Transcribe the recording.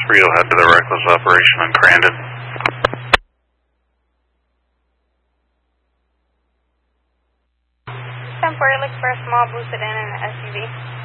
3, you'll head to the reckless operation on Crandon. 10-4, look for a small boosted in an SUV.